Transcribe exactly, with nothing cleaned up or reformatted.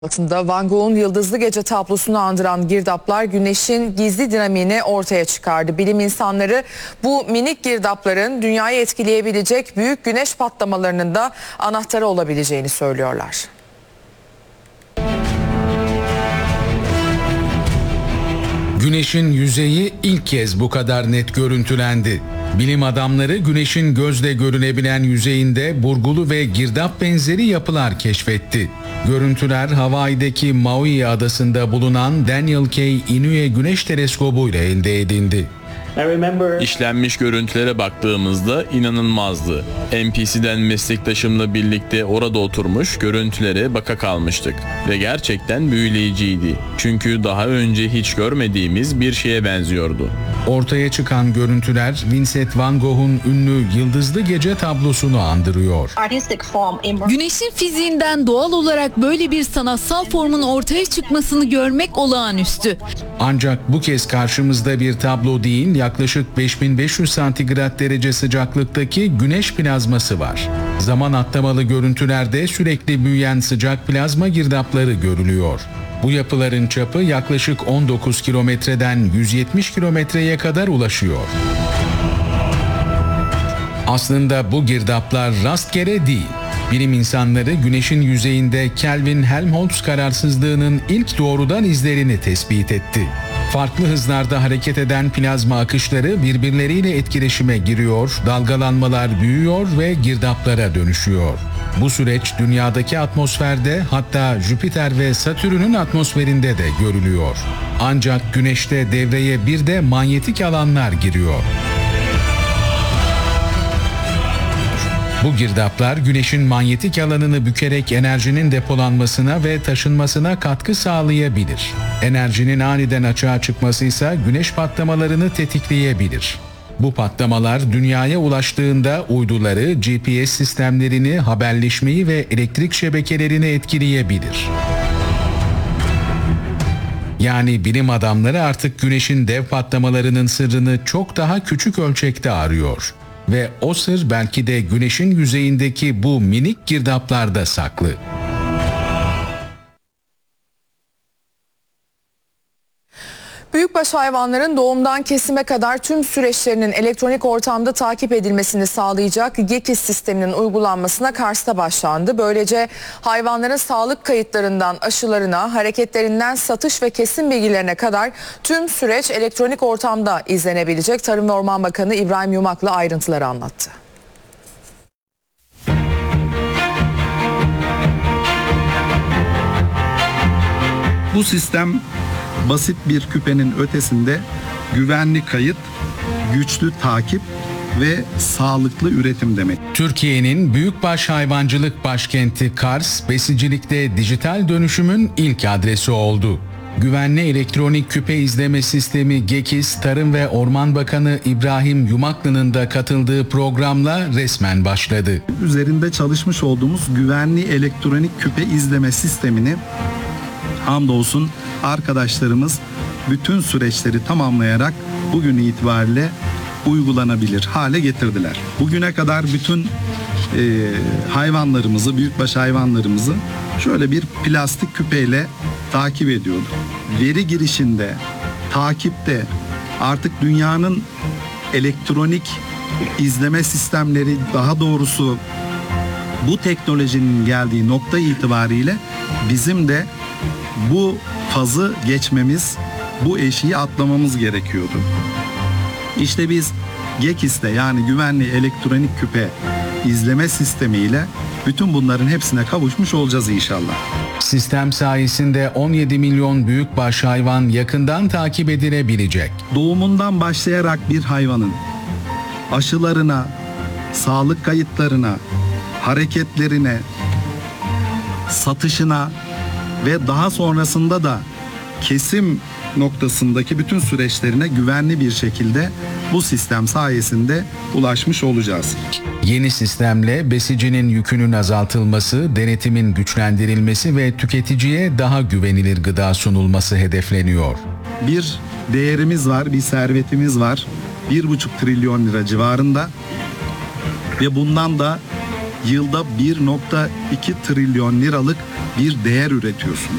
Altında Van Gogh'un Yıldızlı Gece tablosunu andıran girdaplar güneşin gizli dinamiğini ortaya çıkardı. Bilim insanları bu minik girdapların dünyayı etkileyebilecek büyük güneş patlamalarının da anahtarı olabileceğini söylüyorlar. Güneşin yüzeyi ilk kez bu kadar net görüntülendi. Bilim adamları Güneş'in gözle görünebilen yüzeyinde burgulu ve girdap benzeri yapılar keşfetti. Görüntüler Hawaii'deki Maui adasında bulunan Daniel K. Inouye Güneş Teleskobu ile elde edildi. İşlenmiş görüntülere baktığımızda inanılmazdı. N P C'den meslektaşımla birlikte orada oturmuş görüntülere baka kalmıştık ve gerçekten büyüleyiciydi. Çünkü daha önce hiç görmediğimiz bir şeye benziyordu. Ortaya çıkan görüntüler Vincent van Gogh'un ünlü Yıldızlı Gece tablosunu andırıyor. Güneşin fiziğinden doğal olarak böyle bir sanatsal formun ortaya çıkmasını görmek olağanüstü. Ancak bu kez karşımızda bir tablo değil, yaklaşık beş bin beş yüz santigrat derece sıcaklıktaki güneş plazması var. Zaman atlamalı görüntülerde sürekli büyüyen sıcak plazma girdapları görülüyor. Bu yapıların çapı yaklaşık on dokuz kilometreden yüz yetmiş kilometreye kadar ulaşıyor. Aslında bu girdaplar rastgele değil. Bilim insanları Güneş'in yüzeyinde Kelvin-Helmholtz kararsızlığının ilk doğrudan izlerini tespit etti. Farklı hızlarda hareket eden plazma akışları birbirleriyle etkileşime giriyor, dalgalanmalar büyüyor ve girdaplara dönüşüyor. Bu süreç dünyadaki atmosferde, hatta Jüpiter ve Satürn'ün atmosferinde de görülüyor. Ancak Güneş'te devreye bir de manyetik alanlar giriyor. Bu girdaplar Güneş'in manyetik alanını bükerek enerjinin depolanmasına ve taşınmasına katkı sağlayabilir. Enerjinin aniden açığa çıkması ise güneş patlamalarını tetikleyebilir. Bu patlamalar dünyaya ulaştığında uyduları, G P S sistemlerini, haberleşmeyi ve elektrik şebekelerini etkileyebilir. Yani bilim adamları artık Güneş'in dev patlamalarının sırrını çok daha küçük ölçekte arıyor. Ve o sır belki de Güneş'in yüzeyindeki bu minik girdaplarda saklı. Büyükbaş hayvanların doğumdan kesime kadar tüm süreçlerinin elektronik ortamda takip edilmesini sağlayacak GEKİS sisteminin uygulanmasına Kars'ta başlandı. Böylece hayvanların sağlık kayıtlarından aşılarına, hareketlerinden satış ve kesim bilgilerine kadar tüm süreç elektronik ortamda izlenebilecek. Tarım ve Orman Bakanı İbrahim Yumaklı ayrıntıları anlattı. Bu sistem basit bir küpenin ötesinde güvenli kayıt, güçlü takip ve sağlıklı üretim demek. Türkiye'nin büyükbaş hayvancılık başkenti Kars, besicilikte dijital dönüşümün ilk adresi oldu. Güvenli elektronik küpe izleme sistemi GEKİS, Tarım ve Orman Bakanı İbrahim Yumaklı'nın da katıldığı programla resmen başladı. Üzerinde çalışmış olduğumuz güvenli elektronik küpe izleme sistemini hamdolsun arkadaşlarımız bütün süreçleri tamamlayarak bugün itibariyle uygulanabilir hale getirdiler. Bugüne kadar bütün e, hayvanlarımızı, büyükbaş hayvanlarımızı şöyle bir plastik küpeyle takip ediyorduk. Veri girişinde, takipte artık dünyanın elektronik izleme sistemleri, daha doğrusu bu teknolojinin geldiği nokta itibariyle bizim de bu fazı geçmemiz, bu eşiği atlamamız gerekiyordu. İşte biz GEKİS'te, yani güvenli elektronik küpe izleme sistemiyle bütün bunların hepsine kavuşmuş olacağız inşallah. Sistem sayesinde on yedi milyon büyükbaş hayvan yakından takip edilebilecek. Doğumundan başlayarak bir hayvanın aşılarına, sağlık kayıtlarına, hareketlerine, satışına ve daha sonrasında da kesim noktasındaki bütün süreçlerine güvenli bir şekilde bu sistem sayesinde ulaşmış olacağız. Yeni sistemle besicinin yükünün azaltılması, denetimin güçlendirilmesi ve tüketiciye daha güvenilir gıda sunulması hedefleniyor. Bir değerimiz var, bir servetimiz var. bir buçuk trilyon lira civarında ve bundan da yılda bir nokta iki trilyon liralık bir değer üretiyorsunuz.